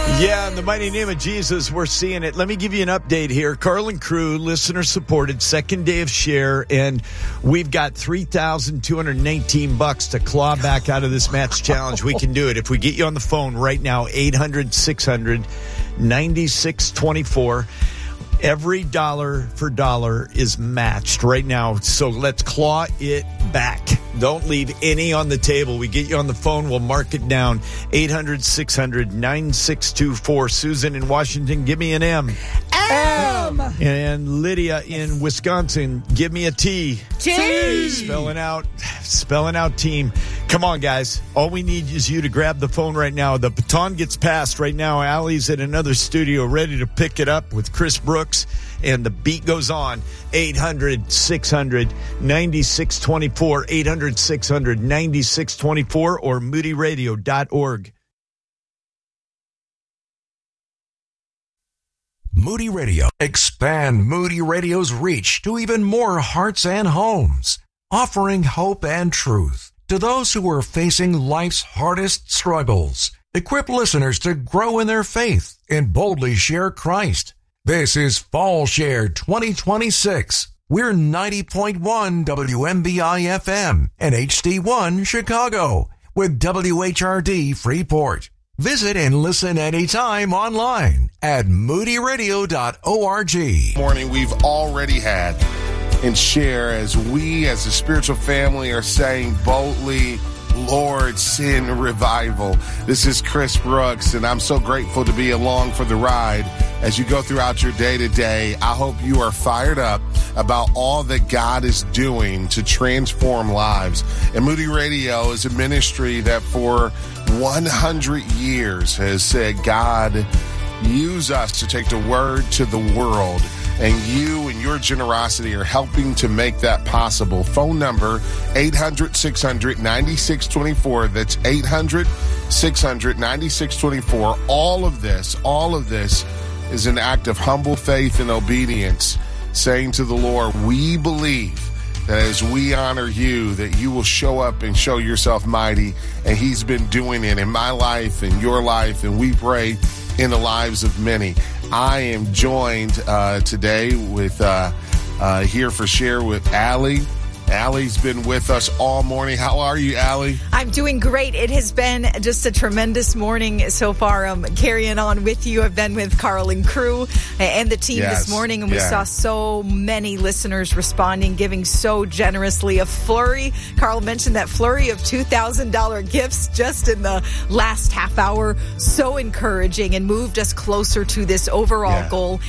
Yeah, in the mighty name of Jesus, we're seeing it. Let me give you an update here. Carl and Crew, listener-supported, second day of share, and we've got $3,219 to claw back out of this match challenge. We can do it. If we get you on the phone right now, 800-600-9624. Every dollar for dollar is matched right now. So let's claw it back. Don't leave any on the table. We get you on the phone. We'll mark it down. 800-600-9624. Susan in Washington, give me an M. M. And Lydia in Wisconsin, give me a T. T. Spelling out team. Come on, guys. All we need is you to grab the phone right now. The baton gets passed right now. Allie's at another studio ready to pick it up with Chris Brooks, and the beat goes on. 800-600-9624. 800-600-9624 or moodyradio.org. Moody Radio. Expand Moody Radio's reach to even more hearts and homes, offering hope and truth to those who are facing life's hardest struggles. Equip listeners to grow in their faith and boldly share Christ. This is Fall Share 2026. We're 90.1 WMBI FM and HD1 Chicago with WHRD Freeport. Visit and listen anytime online at moodyradio.org. Morning we've already had and share as we as a spiritual family are saying boldly, Lord, send revival. This is Chris Brooks, and I'm so grateful to be along for the ride as you go throughout your day to day. I hope you are fired up about all that God is doing to transform lives. And Moody Radio is a ministry that for 100 years has said, God, use us to take the word to the world. And you and your generosity are helping to make that possible. Phone number, 800-600-9624. That's 800-600-9624. All of this is an act of humble faith and obedience, saying to the Lord, we believe that as we honor you, that you will show up and show yourself mighty. And he's been doing it in my life and your life, and we pray in the lives of many. I am joined today with here for Share with Allie. Allie's been with us all morning. How are you, Allie? I'm doing great. It has been just a tremendous morning so far. Carrying on with you. I've been with Carl and Crew and the team this morning, and we saw so many listeners responding, giving so generously. A flurry. Carl mentioned that flurry of $2,000 gifts just in the last half hour. So encouraging and moved us closer to this overall goal.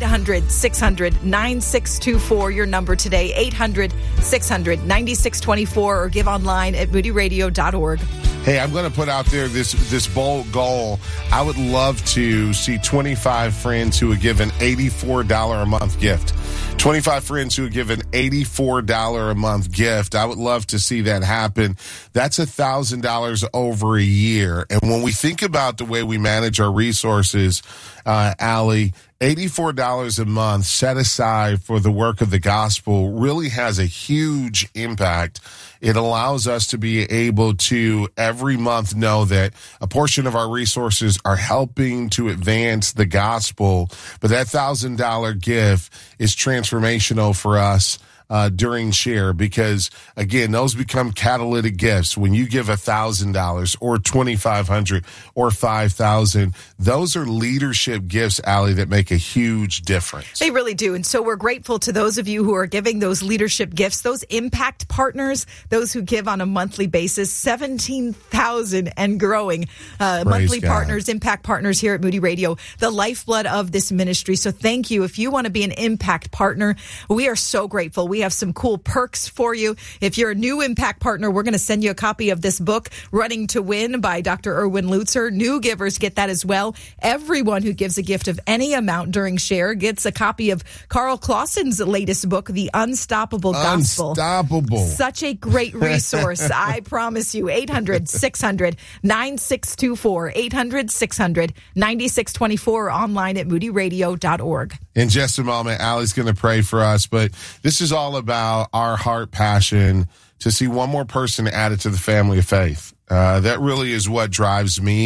800-600-9624. Your number today, 800-600-9624, or give online at moodyradio.org. Hey, I'm going to put out there this bold goal. I would love to see 25 friends who would give an $84 a month gift. 25 friends who would give an $84 a month gift. I would love to see that happen. That's $1,000 over a year. And when we think about the way we manage our resources, Allie, $84 a month set aside for the work of the gospel really has a huge impact. It allows us to be able to every month know that a portion of our resources are helping to advance the gospel. But that $1,000 gift is transformational for us during Share, because again, those become catalytic gifts. When you give $1,000 or $2,500 or $5,000, those are leadership gifts, Allie, that make a huge difference. They really do. And so we're grateful to those of you who are giving those leadership gifts, those impact partners, those who give on a monthly basis, 17,000 and growing monthly God. Partners, impact partners here at Moody Radio, the lifeblood of this ministry. So thank you. If you want to be an impact partner, we are so grateful. We have some cool perks for you. If you're a new impact partner, we're going to send you a copy of this book, Running to Win by Dr. Erwin Lutzer. New givers get that as well. Everyone who gives a gift of any amount during Share gets a copy of Carl Clausen's latest book, The Unstoppable Gospel. Unstoppable. Such a great resource. I promise you. 800-600-9624. 800-600-9624. Online at moodyradio.org. In just a moment, Allie's going to pray for us, but this is all about our heart passion to see one more person added to the family of faith. That really is what drives me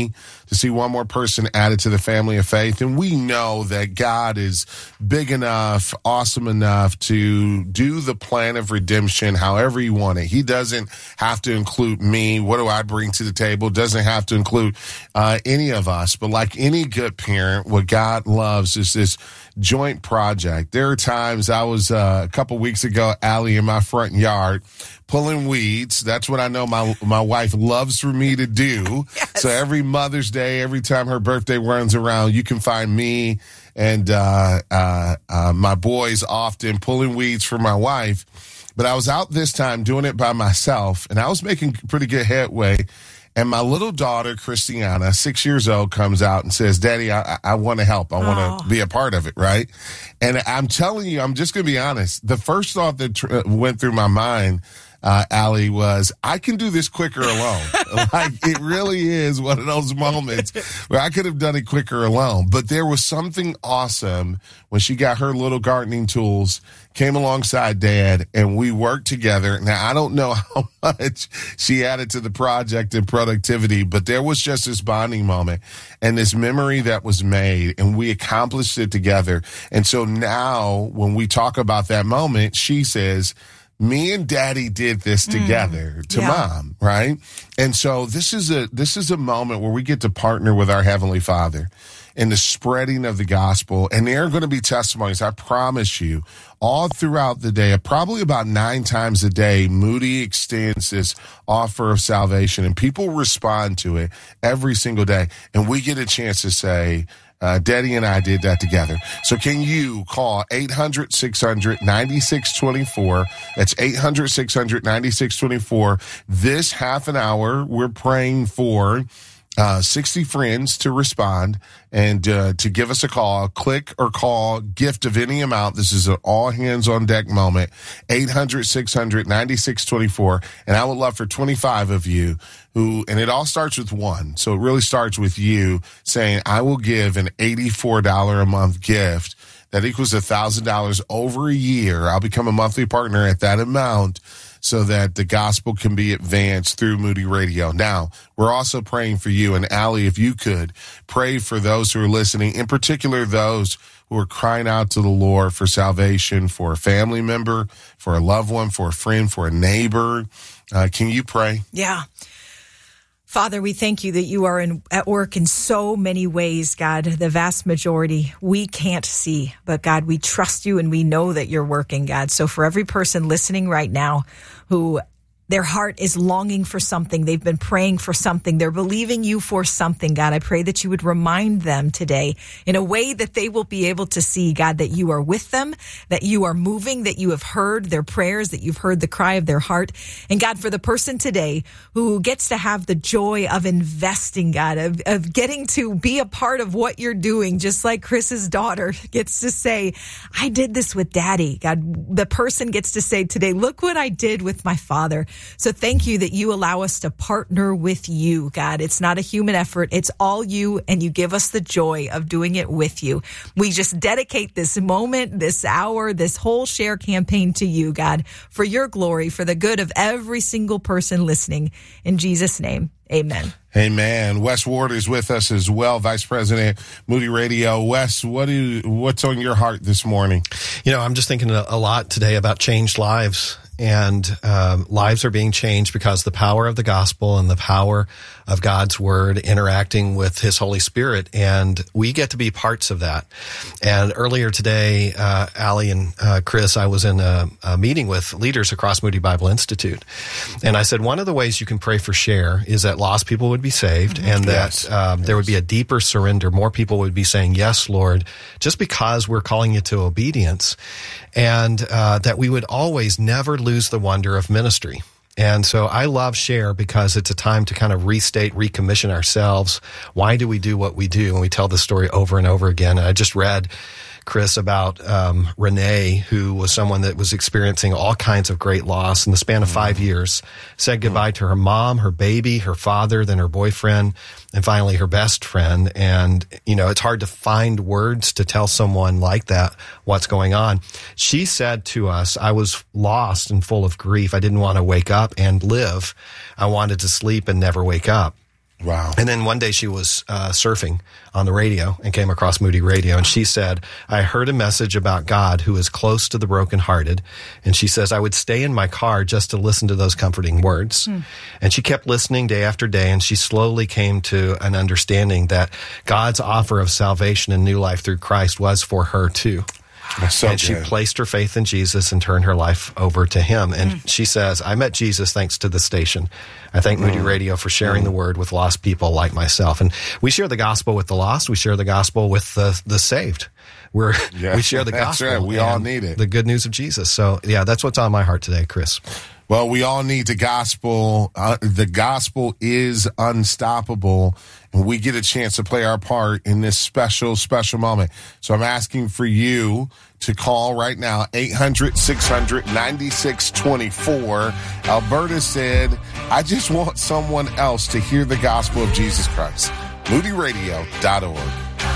to see one more person added to the family of faith. And we know that God is big enough, awesome enough to do the plan of redemption however you want it. He doesn't have to include me. What do I bring to the table? Doesn't have to include any of us. But like any good parent, what God loves is this joint project. There are times I was a couple weeks ago, Allie, in my front yard pulling weeds. That's what I know my wife loves for me to do. Yes. So every Mother's Day, every time her birthday runs around, you can find me and my boys often pulling weeds for my wife. But I was out this time doing it by myself, and I was making pretty good headway. And my little daughter, Christiana, 6 years old, comes out and says, Daddy, I want to help. I want to be a part of it, right? And I'm telling you, I'm just going to be honest. The first thought that went through my mind, Allie, was I can do this quicker alone. Like, it really is one of those moments where I could have done it quicker alone. But there was something awesome when she got her little gardening tools, came alongside Dad, and we worked together. Now, I don't know how much she added to the project and productivity, but there was just this bonding moment and this memory that was made, and we accomplished it together. And so now when we talk about that moment, she says, me and Daddy did this together to Mom, right? And so this is a moment where we get to partner with our Heavenly Father in the spreading of the gospel. And there are going to be testimonies, I promise you, all throughout the day. Probably about 9 times a day, Moody extends this offer of salvation, and people respond to it every single day. And we get a chance to say, Daddy and I did that together. So can you call 800-600-9624? That's 800-600-9624. This half an hour, we're praying for 60 friends to respond and to give us a call. Click or call, gift of any amount. This is an all hands on deck moment. 800-600-9624. And I would love for 25 of you who, and it all starts with one. So it really starts with you saying, I will give an $84 a month gift. That equals $1,000 over a year. I'll become a monthly partner at that amount, so that the gospel can be advanced through Moody Radio. Now, we're also praying for you. And Allie, if you could pray for those who are listening, in particular those who are crying out to the Lord for salvation, for a family member, for a loved one, for a friend, for a neighbor. Can you pray? Yeah. Father, we thank you that you are at work in so many ways, God, the vast majority we can't see. But God, we trust you and we know that you're working, God. So for every person listening right now who their heart is longing for something, they've been praying for something, they're believing you for something, God, I pray that you would remind them today in a way that they will be able to see, God, that you are with them, that you are moving, that you have heard their prayers, that you've heard the cry of their heart. And God, for the person today who gets to have the joy of investing, God, of getting to be a part of what you're doing, just like Chris's daughter gets to say, I did this with Daddy. God, the person gets to say today, look what I did with my father. So thank you that you allow us to partner with you, God. It's not a human effort. It's all you, and you give us the joy of doing it with you. We just dedicate this moment, this hour, this whole share campaign to you, God, for your glory, for the good of every single person listening. In Jesus' name, amen. Amen. Wes Ward is with us as well, Vice President, Moody Radio. Wes, what's on your heart this morning? You know, I'm just thinking a lot today about changed lives. And lives are being changed because the power of the gospel and the power of God's word interacting with his Holy Spirit. And we get to be parts of that. And earlier today, Allie and Chris, I was in a meeting with leaders across Moody Bible Institute. And I said, one of the ways you can pray for share is that lost people would be saved, and that there would be a deeper surrender. More people would be saying, yes, Lord, just because we're calling you to obedience. And that we would always never lose the wonder of ministry. And so I love Share because it's a time to kind of restate, recommission ourselves. Why do we do what we do? And we tell the story over and over again. And I just read, Chris, about Renee, who was someone that was experiencing all kinds of great loss in the span of 5 years, said goodbye to her mom, her baby, her father, then her boyfriend, and finally her best friend. And, you know, it's hard to find words to tell someone like that what's going on. She said to us, I was lost and full of grief. I didn't want to wake up and live. I wanted to sleep and never wake up. Wow. And then one day she was surfing on the radio and came across Moody Radio. And she said, I heard a message about God who is close to the brokenhearted. And she says, I would stay in my car just to listen to those comforting words. And she kept listening day after day. And she slowly came to an understanding that God's offer of salvation and new life through Christ was for her too. And she placed her faith in Jesus and turned her life over to him. And she says, I met Jesus thanks to the station. I thank Moody Radio for sharing the word with lost people like myself. And we share the gospel with the lost. We share the gospel with the saved. We share the gospel. That's right. We all need it. The good news of Jesus. So, yeah, that's what's on my heart today, Chris. Well, we all need the gospel. The gospel is unstoppable, and we get a chance to play our part in this special, special moment. So I'm asking for you to call right now, 800-600-9624. Alberta said, I just want someone else to hear the gospel of Jesus Christ. MoodyRadio.org.